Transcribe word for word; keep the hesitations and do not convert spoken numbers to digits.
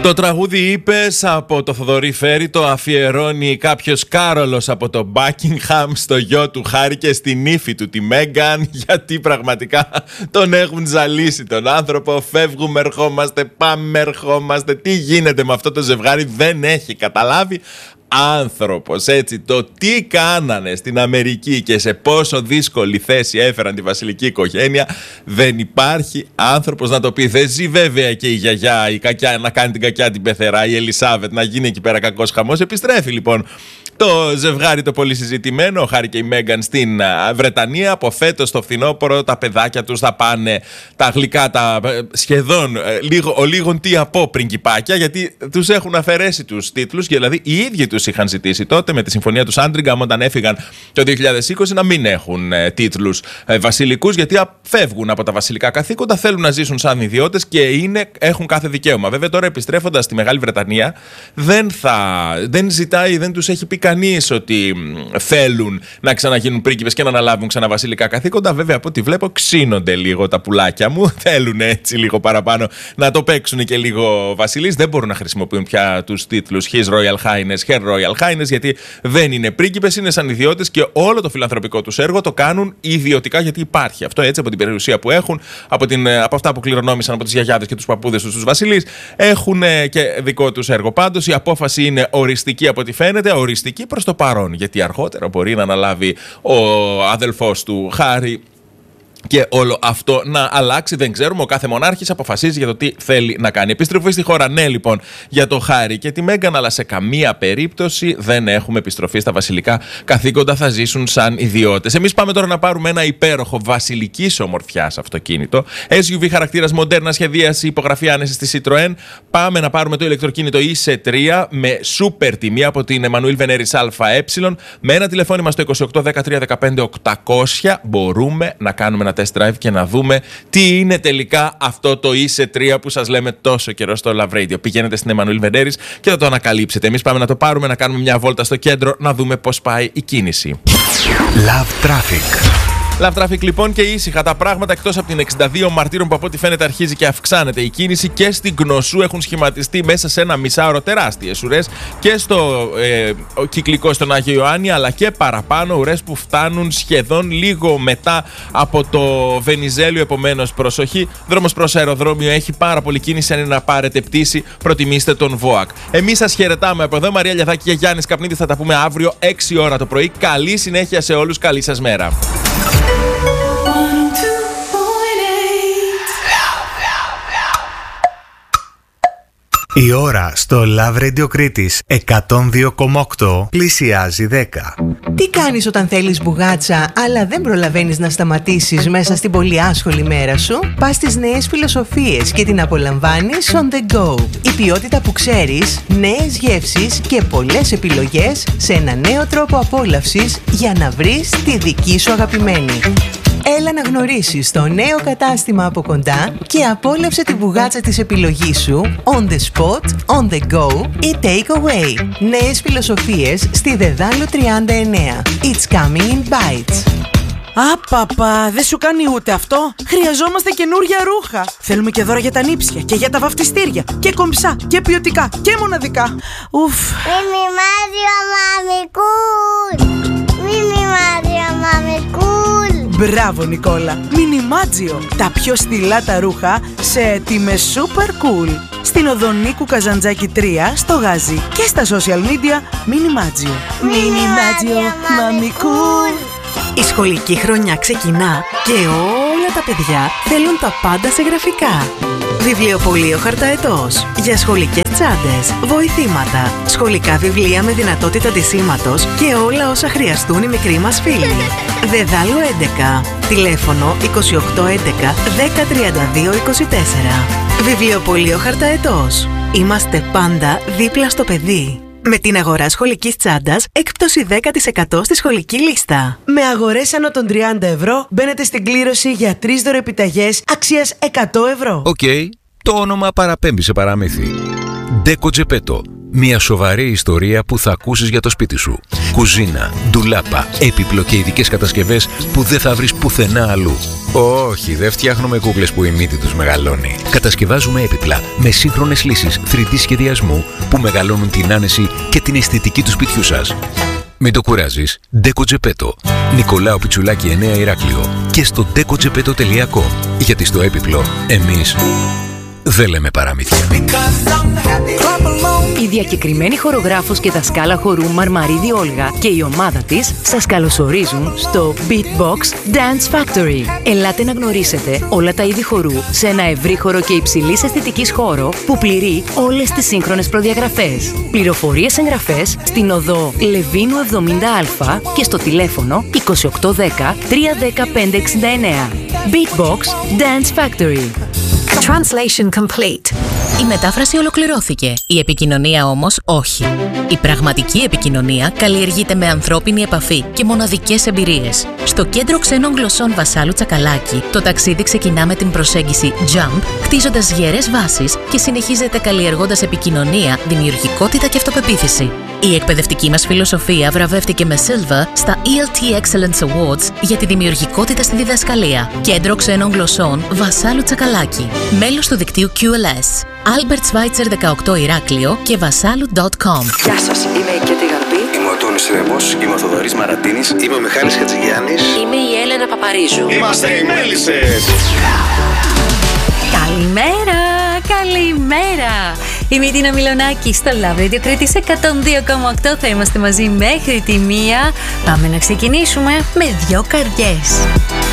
Το τραγούδι είπες από το Θοδωρή Φέρη, το αφιερώνει κάποιος Κάρολος από το Buckingham στο γιο του Χάρη και στην ύφη του τη Μέγκαν, γιατί πραγματικά τον έχουν ζαλίσει τον άνθρωπο. Φεύγουμε, ερχόμαστε, πάμε, ερχόμαστε. Τι γίνεται με αυτό το ζευγάρι δεν έχει καταλάβει άνθρωπος, έτσι. Το τι κάνανε στην Αμερική και σε πόσο δύσκολη θέση έφεραν τη βασιλική οικογένεια, δεν υπάρχει άνθρωπος να το πει. Δεν ζει βέβαια και η γιαγιά, η κακιά, να κάνει την κακιά την πεθερά, η Ελισάβετ, να γίνει εκεί πέρα κακός χαμός. Επιστρέφει λοιπόν το ζευγάρι το πολύ συζητημένο, ο Χάρη και η Μέγκαν, στην Βρετανία. Από φέτος το φθινόπωρο τα παιδάκια τους θα πάνε τα γλυκά, τα σχεδόν λίγο, ο λίγον τι από πριγκιπάκια, γιατί τους έχουν αφαιρέσει τους τίτλους, δηλαδή οι ίδιοι τους είχαν ζητήσει τότε με τη συμφωνία του Σάντριγκαμ όταν έφυγαν το δύο χιλιάδες είκοσι να μην έχουν ε, τίτλους ε, βασιλικούς, γιατί φεύγουν από τα βασιλικά καθήκοντα, θέλουν να ζήσουν σαν ιδιώτες και είναι, έχουν κάθε δικαίωμα. Βέβαια τώρα επιστρέφοντας στη Μεγάλη Βρετανία δεν, θα, δεν ζητάει, δεν τους έχει πει κανείς ότι θέλουν να ξαναγίνουν πρίγκιπες και να αναλάβουν ξανά βασιλικά καθήκοντα. Βέβαια από ό,τι βλέπω ξύνονται λίγο τα πουλάκια μου, θέλουν έτσι λίγο παραπάνω να το παίξουν και λίγο βασιλείς. Δεν μπορούν να χρησιμοποιούν πια τους τίτλους His Royal Highness, Her Royal Highness, γιατί δεν είναι πρίγκιπες, είναι σαν ιδιώτες και όλο το φιλανθρωπικό τους έργο το κάνουν ιδιωτικά, γιατί υπάρχει αυτό, έτσι, από την περιουσία που έχουν, από, την, από αυτά που κληρονόμησαν από τις γιαγιάδες και τους παππούδες τους, τους βασιλείς, έχουν και δικό τους έργο. Πάντως η απόφαση είναι οριστική από ό,τι φαίνεται, οριστική προς το παρόν, γιατί αργότερα μπορεί να αναλάβει ο αδελφός του Χάρη και όλο αυτό να αλλάξει, δεν ξέρουμε. Ο κάθε μονάρχης αποφασίζει για το τι θέλει να κάνει. Επιστροφή στη χώρα, ναι, λοιπόν, για το Χάρη και τη Μέγκαν, αλλά σε καμία περίπτωση δεν έχουμε επιστροφή στα βασιλικά καθήκοντα. Θα ζήσουν σαν ιδιώτες. Εμείς πάμε τώρα να πάρουμε ένα υπέροχο βασιλικής ομορφιάς αυτοκίνητο. ες γιου βι χαρακτήρας, μοντέρνα σχεδίαση, υπογραφή άνεση στη Citroën. Πάμε να πάρουμε το ηλεκτροκίνητο ι σι τρία με σούπερ τιμή από την Εμμανουήλ Βενέρης ΑΕ. Με ένα τηλεφώνημα στο είκοσι οκτώ δεκατρία δεκαπέντε οκτακόσια μπορούμε να κάνουμε ένα test drive και να δούμε τι είναι τελικά αυτό το ι σι τρία που σας λέμε τόσο καιρό στο Love Radio. Πηγαίνετε στην Εμμανουήλ Βενέρης και θα το ανακαλύψετε. Εμείς πάμε να το πάρουμε, να κάνουμε μια βόλτα στο κέντρο, να δούμε πώς πάει η κίνηση. Love Traffic. Love Traffic λοιπόν, και ήσυχα τα πράγματα, εκτός από την εξήντα δύο Μαρτύρων που από ό,τι φαίνεται αρχίζει και αυξάνεται η κίνηση, και στην Κνωσού έχουν σχηματιστεί μέσα σε ένα μισάωρο τεράστιες ουρές και στο ε, κυκλικό στον Άγιο Ιωάννη, αλλά και παραπάνω ουρές που φτάνουν σχεδόν λίγο μετά από το Βενιζέλιο. Επομένως προσοχή, δρόμος προς αεροδρόμιο έχει πάρα πολύ κίνηση. Αν είναι να πάρετε πτήση, προτιμήστε τον ΒΟΑΚ. Εμείς σας χαιρετάμε από εδώ, Μαρία Λιαδάκη και Γιάννης Καπνίδης. Θα τα πούμε αύριο έξι ώρα το πρωί. Καλή συνέχεια σε όλους, καλή σας μέρα. Η ώρα στο Love Radio Κρήτης εκατόν δύο κόμμα οκτώ πλησιάζει δέκα. Τι κάνεις όταν θέλεις μπουγάτσα, αλλά δεν προλαβαίνεις να σταματήσεις μέσα στην πολύ άσχολη μέρα σου? Πας στις νέες φιλοσοφίες και την απολαμβάνεις on the go. Η ποιότητα που ξέρεις, νέες γεύσεις και πολλές επιλογές σε ένα νέο τρόπο απόλαυσης για να βρεις τη δική σου αγαπημένη. Έλα να γνωρίσεις το νέο κατάστημα από κοντά και απόλαυσε τη μπουγάτσα της επιλογής σου on the spot, on the go ή take away. Νέες φιλοσοφίες στη Δεδάλο τριάντα εννέα. It's coming in bites. Απαπα, δεν σου κάνει ούτε αυτό. Χρειαζόμαστε καινούρια ρούχα. Θέλουμε και δώρα για τα νύψια και για τα βαφτιστήρια. Και κομψά και ποιοτικά και μοναδικά. Ουφ. Μιμιμάδιο μαμικούλ. Μιμιμάδιο μαμικούλ. Μπράβο Νικόλα, Μινιμάτζιο. Τα πιο στυλά τα ρούχα σε τιμές super cool. Στην οδό Νίκου Καζαντζάκη τρία στο Γάζι και στα social media Μινιμάτζιο. Μινιμάτζιο μαμι cool. Η σχολική χρονιά ξεκινά και όλα τα παιδιά θέλουν τα πάντα σε γραφικά. Βιβλιοπωλείο Χαρταετός. Για σχολικές τσάντες, βοηθήματα, σχολικά βιβλία με δυνατότητα ντυσίματος και όλα όσα χρειαστούν οι μικροί μας φίλοι. Δεδάλου έντεκα. Τηλέφωνο είκοσι οκτώ έντεκα δέκα τριάντα δύο είκοσι τέσσερα. Βιβλιοπωλείο Χαρταετός. Είμαστε πάντα δίπλα στο παιδί. Με την αγορά σχολικής τσάντας, έκπτωση δέκα τοις εκατό στη σχολική λίστα. Με αγορές άνω των τριάντα ευρώ μπαίνετε στην κλήρωση για τρεις δωρεπιταγές αξίας εκατό ευρώ. Οκ, okay. Το όνομα παραπέμπει σε παραμύθι. Ντέκο Τζεπέτο. Μια σοβαρή ιστορία που θα ακούσεις για το σπίτι σου. Κουζίνα, ντουλάπα, έπιπλο και ειδικές κατασκευές που δεν θα βρεις πουθενά αλλού. Όχι, δεν φτιάχνουμε κούκλες που η μύτη τους μεγαλώνει. Κατασκευάζουμε έπιπλα με σύγχρονες λύσεις θρι ντι σχεδιασμού που μεγαλώνουν την άνεση και την αισθητική του σπιτιού σας. Μην το κουράζεις. Ντέκο Τζεπέτο. Νικολάου Πιτσουλάκη εννέα Ηράκλειο. Και στο ντέκο τζεπέτο τελεία κομ. Γιατί στο έπιπλο εμείς δεν λέμε παραμύθια. Η διακεκριμένη χορογράφος και δασκάλα χορού Μαρμαρίδη Όλγα και η ομάδα της σας καλωσορίζουν στο Beatbox Dance Factory. Ελάτε να γνωρίσετε όλα τα είδη χορού σε ένα ευρύχωρο και υψηλής αισθητικής χώρο που πληρεί όλες τις σύγχρονες προδιαγραφές. Πληροφορίες εγγραφές στην οδό Λεβίνου εβδομήντα Α και στο τηλέφωνο είκοσι οκτώ δέκα τρία δέκα πέντε εξήντα εννέα. Beatbox Dance Factory. Translation complete. Η μετάφραση ολοκληρώθηκε. Η επικοινωνία όμως όχι. Η πραγματική επικοινωνία καλλιεργείται με ανθρώπινη επαφή και μοναδικές εμπειρίες. Στο Κέντρο Ξένων Γλωσσών Βασάλου Τσακαλάκη, το ταξίδι ξεκινά με την προσέγγιση Jump, χτίζοντας γερές βάσεις και συνεχίζεται καλλιεργώντας επικοινωνία, δημιουργικότητα και αυτοπεποίθηση. Η εκπαιδευτική μας φιλοσοφία βραβεύτηκε με Silver στα ι ελ τι Excellence Awards για τη δημιουργικότητα στη διδασκαλία. Κέντρο Ξένων Γλωσσών Βασάλου Τσακαλάκη. Μέλος του δικτύου κιου ελ ες. Albert Schweitzer δεκαοκτώ Ηράκλειο και βασάλου τελεία κομ. Γεια σας, είμαι η Κέτη Γαρμπή. Είμαι ο Τόνης Ρεμός, είμαι ο Θοδωρής Μαραντίνης. Είμαι ο Μιχάλης Χατζηγιάννης. Είμαι η Έλενα Παπαρίζου. Είμαστε οι Μέλισσες. Καλημέρα, καλημέρα. Είμαι η Τίνα Μιλονάκη στο Love Radio Κρήτης εκατόν δύο κόμμα οκτώ. Θα είμαστε μαζί μέχρι τη μία. Πάμε να ξεκινήσουμε με δυο καρδιές.